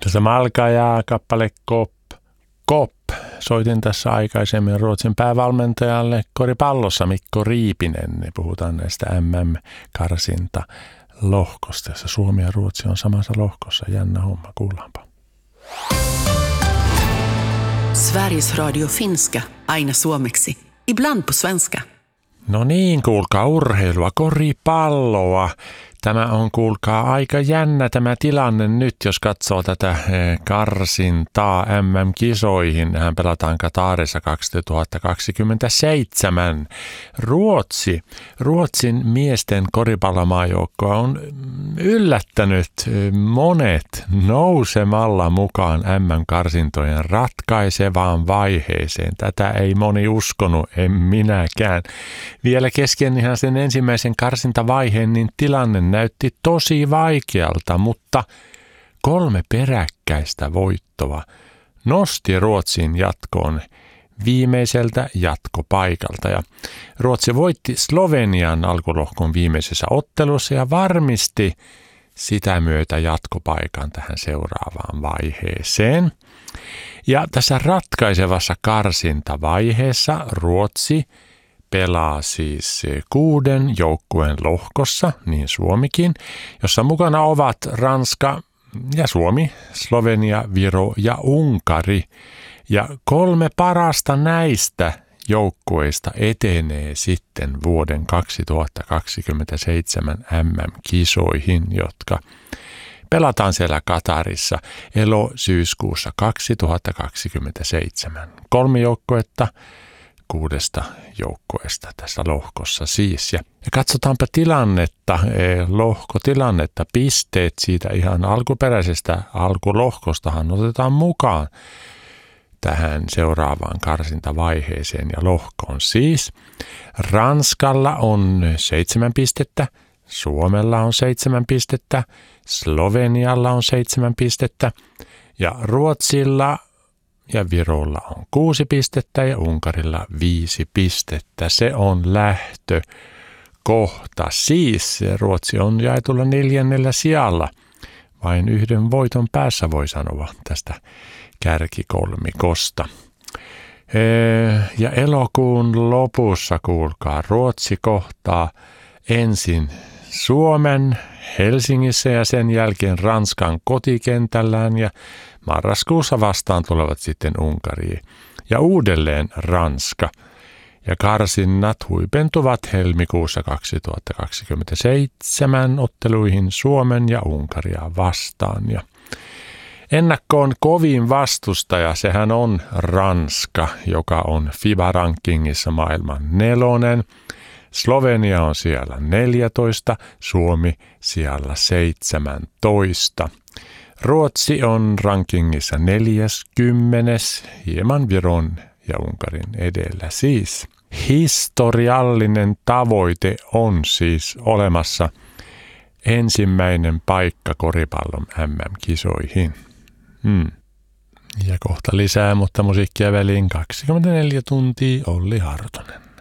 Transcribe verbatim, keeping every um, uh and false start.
Tässä Malka ja kappale Kop. Kop. Soitin tässä aikaisemmin Ruotsin päävalmentajalle koripallossa Mikko Riipinen. Puhutaan näistä M M-karsinta lohkosta, jossa Suomi ja Ruotsi on samassa lohkossa. Jännä homma, kuullaanpa. Sveriges Radio Finska, aina suomeksi, ibland på svenska. No niin, kuulkaa urheilua, koripalloa. Tämä on, kuulkaa, aika jännä tämä tilanne nyt, jos katsoo tätä karsintaa M M-kisoihin. Nehän pelataan Katarissa kaksituhattakaksikymmentäseitsemän. Ruotsi, Ruotsin miesten koripallomaajoukkoa on yllättänyt monet nousemalla mukaan M M-karsintojen ratkaisevaan vaiheeseen. Tätä ei moni uskonut, en minäkään. Vielä kesken ihan sen ensimmäisen karsintavaiheen, niin tilanne näytti tosi vaikealta, mutta kolme peräkkäistä voittoa nosti Ruotsin jatkoon viimeiseltä jatkopaikalta. Ja Ruotsi voitti Slovenian alkulohkon viimeisessä ottelussa ja varmisti sitä myötä jatkopaikan tähän seuraavaan vaiheeseen. Ja tässä ratkaisevassa karsintavaiheessa Ruotsi pelaa siis kuuden joukkueen lohkossa, niin Suomikin, jossa mukana ovat Ranska ja Suomi, Slovenia, Viro ja Unkari. Ja kolme parasta näistä joukkueista etenee sitten vuoden kaksituhattakaksikymmentäseitsemän M M-kisoihin, jotka pelataan siellä Katarissa elo-syyskuussa kaksituhattakaksikymmentäseitsemän. Kolme joukkuetta kuudesta joukkueesta tässä lohkossa siis. Ja katsotaanpa tilannetta, lohkotilannetta, pisteet siitä ihan alkuperäisestä alkulohkostahan otetaan mukaan tähän seuraavaan karsintavaiheeseen ja lohkoon siis. Ranskalla on seitsemän pistettä, Suomella on seitsemän pistettä, Slovenialla on seitsemän pistettä ja Ruotsilla ja Virolla on kuusi pistettä ja Unkarilla viisi pistettä. Se on lähtökohta. Siis Ruotsi on jaetulla neljännellä sijalla. Vain yhden voiton päässä voi sanoa tästä kärkikolmikosta. Ja elokuun lopussa, kuulkaa, Ruotsi kohtaa ensin Suomen Helsingissä ja sen jälkeen Ranskan kotikentällään ja marraskuussa vastaan tulevat sitten Unkari ja uudelleen Ranska. Ja karsinnat huipentuvat helmikuussa kaksituhattakaksikymmentäseitsemän otteluihin Suomen ja Unkaria vastaan. Ja ennakkoon kovin vastustaja, sehän on Ranska, joka on FIBA-rankingissa maailman nelonen. Slovenia on siellä neljätoista, Suomi siellä seitsemäntoista. Ruotsi on rankingissa neljäskymmenes, hieman Viron ja Unkarin edellä siis. Historiallinen tavoite on siis olemassa, ensimmäinen paikka koripallon M M-kisoihin. Hmm. Ja kohta lisää, mutta musiikkia väliin kaksikymmentäneljä tuntia Olli Hartonen.